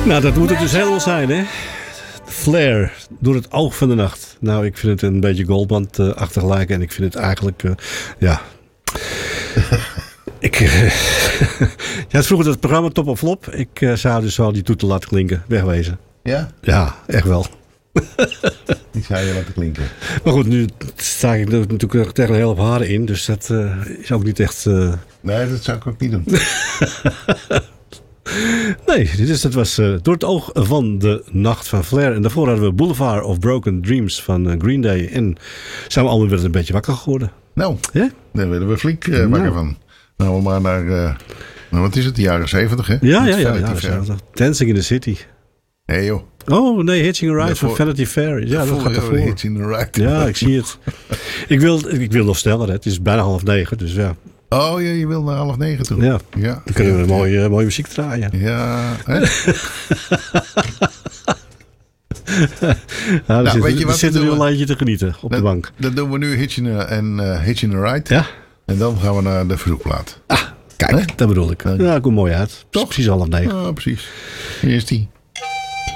Nou, dat moet het dus helemaal zijn, hè? Flair, door het oog van de nacht. Nou, ik vind het een beetje Goldband-achtig lijken. En ik vind het eigenlijk, ja... Je had vroeger het programma Top of Flop. Ik zou dus wel die toetel laten klinken. Wegwezen. Ja? Ja, echt wel. Die zou je laten klinken. Maar goed, nu sta ik natuurlijk tegen een hele hoop haren in. Dus dat is ook niet echt... Nee, dat zou ik ook niet doen. Nee, dat was door het oog van de nacht van Flair. En daarvoor hadden we Boulevard of Broken Dreams van Green Day. En zijn we allemaal weer een beetje wakker geworden. Nou, ja? Daar werden we flink wakker van. Nou, maar naar, wat is het, de jaren 70, hè? Ja. Dancing in the City. Nee, joh. Oh, nee, Hitching a Ride van Vanity Fair. Ja, dat gaat ervoor. Hitching a Ride. Ja, ik zie het. ik wil nog sneller, hè. Het is bijna 8:30, dus ja. Oh, ja, je wil naar 8:30 toe. Ja, dan kunnen we mooie muziek draaien. Ja, hè? Nou, weet je wat? We zitten nu een lijntje te genieten op de bank. Dan doen we nu Hitching a Ride. Ja. En dan gaan we naar de verzoekplaat. Ah, kijk, dat bedoel ik. Ja, komt mooi uit. Toch? Precies 8:30. Ja, precies. Hier is die.